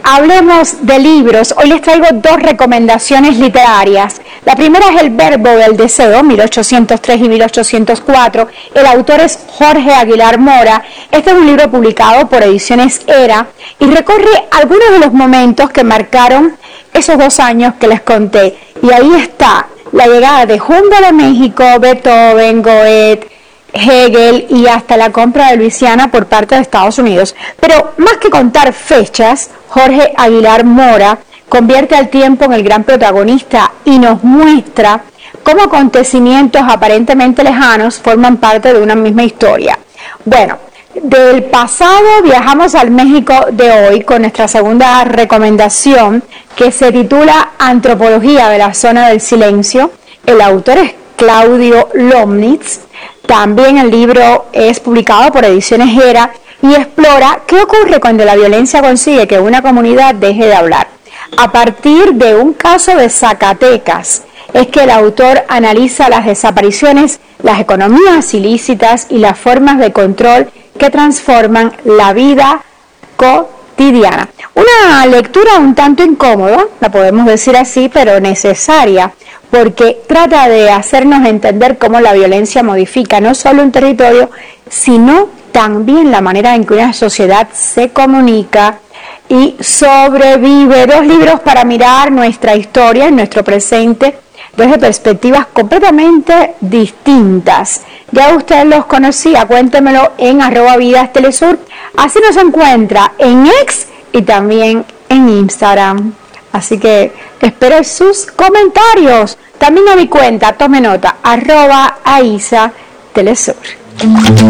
Hablemos de libros. Hoy les traigo dos recomendaciones literarias. La primera es El verbo del deseo, 1803 y 1804. El autor es Jorge Aguilar Mora. Este es un libro publicado por Ediciones Era y recorre algunos de los momentos que marcaron esos 2 años que les conté. Y ahí está la llegada de Humboldt a México, Beethoven, Goethe, Hegel y hasta la compra de Luisiana por parte de Estados Unidos. Pero más que contar fechas, Jorge Aguilar Mora convierte al tiempo en el gran protagonista y nos muestra cómo acontecimientos aparentemente lejanos forman parte de una misma historia. Bueno, del pasado viajamos al México de hoy con nuestra segunda recomendación, que se titula Antropología de la zona del silencio. El autor es Claudio Lomnitz. También el libro es publicado por Ediciones Era y explora qué ocurre cuando la violencia consigue que una comunidad deje de hablar. A partir de un caso de Zacatecas, es que el autor analiza las desapariciones, las economías ilícitas y las formas de control que transforman la vida cotidiana. Una lectura un tanto incómoda, la podemos decir así, pero necesaria, porque trata de hacernos entender cómo la violencia modifica no solo un territorio, sino también la manera en que una sociedad se comunica y sobrevive. 2 libros para mirar nuestra historia y nuestro presente desde perspectivas completamente distintas. Ya usted los conocía, cuéntemelo en @vidastelesur. Así nos encuentra en X y también en Instagram. Así que espero sus comentarios. También a mi cuenta, tome nota, @AISA Telesur.